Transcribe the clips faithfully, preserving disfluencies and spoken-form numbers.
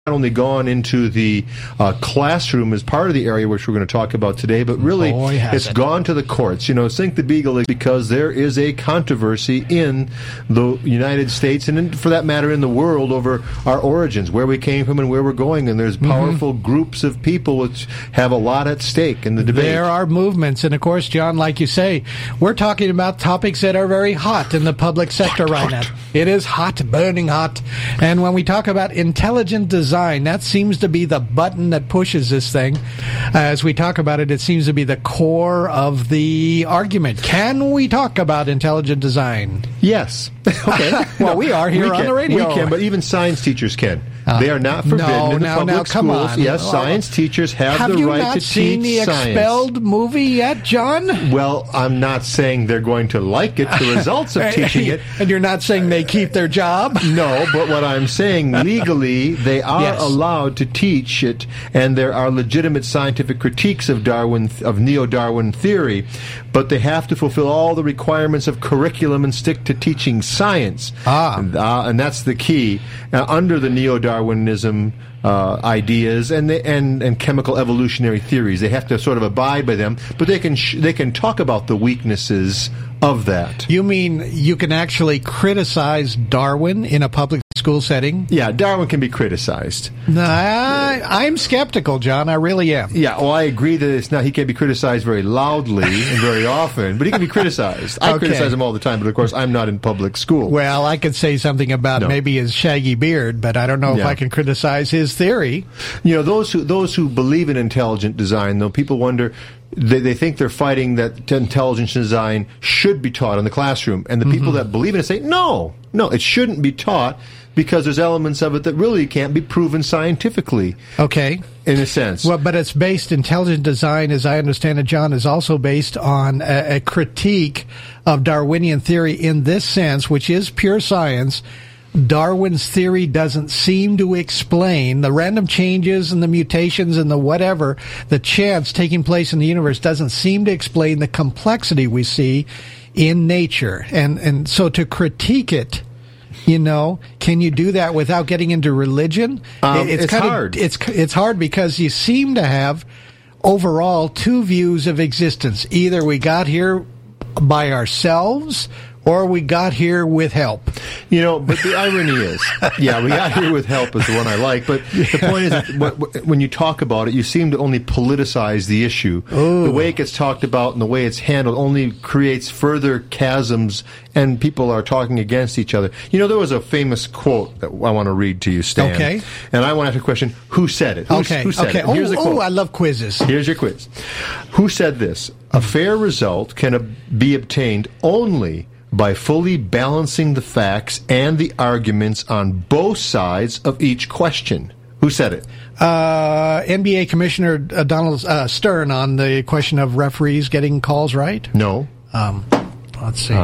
not only gone into the uh, classroom as part of the area which we're going to talk about today, but really Boy, it's it. gone to the courts. You know, Sink the Beagle is because there is a controversy in the United States and in, for that matter in the world over our origins, where we came from and where we're going, and there's powerful mm-hmm. groups of people which have a lot at stake in the debate. There are movements, and of course, John, like you say, we're talking about topics that are very hot in the public sector hot, right hot. now. It is hot, burning hot, and when we talk about intelligent design, that seems to be the button that pushes this thing. As we talk about it, it seems to be the core of the argument. Can we talk about intelligent design? Yes. Okay. Well, we are here we on can, the radio. We can, but even science teachers can. Uh, they are not forbidden no, in the no, public no, come schools. on. Yes, science teachers have, have the right to teach teach science. Have you not seen the science. Expelled movie yet, John? Well, I'm not saying they're going to like it, the results of teaching it. And you're not saying they keep their job? No, but what I'm saying, legally, they are Yes. allowed to teach it, and there are legitimate scientific critiques of Darwin, of neo-Darwin theory, but they have to fulfill all the requirements of curriculum and stick to teaching science. Ah. And, uh, and that's the key. Now, under the neo-Darwinism uh, ideas and, the, and and chemical evolutionary theories, they have to sort of abide by them, but they can sh- they can talk about the weaknesses of that. You mean you can actually criticize Darwin in a public school setting? Yeah, Darwin can be criticized. No, I, I'm skeptical, John. I really am. Yeah, well, I agree that it's not. He can be criticized very loudly and very often, but he can be criticized. I Okay. criticize him all the time, but of course, I'm not in public school. Well, I could say something about No. maybe his shaggy beard, but I don't know if Yeah. I can criticize his theory. You know, those who those who believe in intelligent design, though, people wonder. They, they think they're fighting that intelligent design should be taught in the classroom, and the Mm-hmm. people that believe in it say, no, no, it shouldn't be taught because there's elements of it that really can't be proven scientifically. Okay. In a sense. Well, but it's based, intelligent design, as I understand it, John, is also based on a, a critique of Darwinian theory in this sense, which is pure science. Darwin's theory doesn't seem to explain the random changes and the mutations and the whatever, the chance taking place in the universe doesn't seem to explain the complexity we see in nature. And, and so to critique it, you know, can you do that without getting into religion? Um, it's kinda, hard. It's, it's hard because you seem to have overall two views of existence. Either we got here by ourselves or we got here with help. You know, but the irony is, yeah, we got here with help is the one I like, but the point is that what, what, when you talk about it, you seem to only politicize the issue. Ooh. The way it gets talked about and the way it's handled only creates further chasms, and people are talking against each other. You know, there was a famous quote that I want to read to you, Stan. Okay. And I want to ask a question, who said it? Who's, Okay, who said okay. it? Here's the Oh, quote. oh, I love quizzes. Here's your quiz. Who said this? A fair result can ob- be obtained only by fully balancing the facts and the arguments on both sides of each question. Who said it? Uh, N B A Commissioner uh, Donald uh, Stern on the question of referees getting calls right. No. Um, let's see. Uh,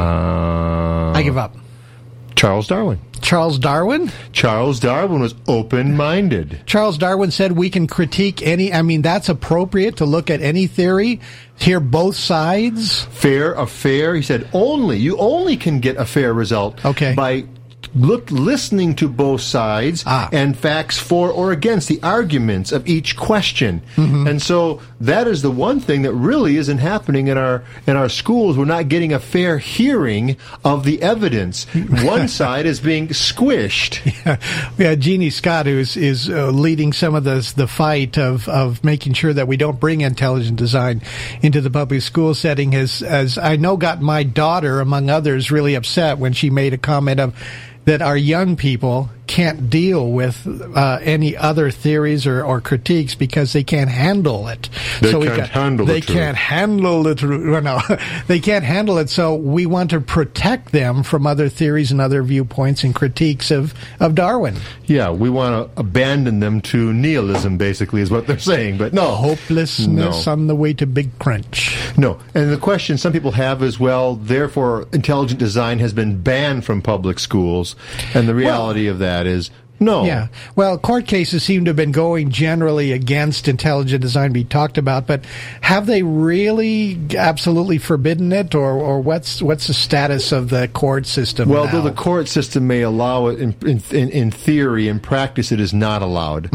I give up. Charles Darwin. Charles Darwin? Charles Darwin was open-minded. Charles Darwin said we can critique any, I mean, that's appropriate to look at any theory, hear both sides. Fair, a fair, he said, only, you only can get a fair result Okay. by look listening to both sides Ah. and facts for or against the arguments of each question. Mm-hmm. And so that is the one thing that really isn't happening in our in our schools. We're not getting a fair hearing of the evidence. One side is being squished. Yeah, Jeannie Scott, who is, is uh, leading some of the the fight of, of making sure that we don't bring intelligent design into the public school setting, has, as I know, got my daughter, among others, really upset when she made a comment of that our young people can't deal with uh, any other theories or, or critiques because they can't handle it. They so we can't got, handle They the truth. can't handle the truth. Well, no, they can't handle it. So we want to protect them from other theories and other viewpoints and critiques of, of Darwin. Yeah, we want to abandon them to nihilism, basically, is what they're saying. But no. Hopelessness No. on the way to Big Crunch. No. And the question some people have is, well, therefore, intelligent design has been banned from public schools. And the reality of that is, no. Yeah. Well, court cases seem to have been going generally against intelligent design we talked about, but have they really absolutely forbidden it, or, or what's what's the status of the court system Well, now? though the court system may allow it in, in, in theory, in practice it is not allowed.